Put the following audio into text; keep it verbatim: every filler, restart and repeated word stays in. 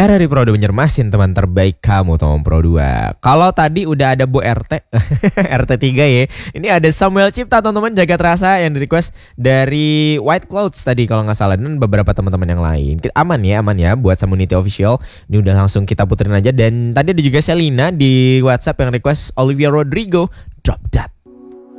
Era di Pro dua nyermasin teman terbaik kamu teman Pro dua. Kalau tadi udah ada Bu R T R T tiga ya. Ini ada Samuel Cipta teman-teman, jaga terasa yang di request dari White Clouds tadi kalau nggak salah, dan beberapa teman-teman yang lain. Aman ya, aman ya buat Samunity Official. Ini udah langsung kita puterin aja. Dan tadi ada juga Selina di WhatsApp yang request Olivia Rodrigo, Drop That.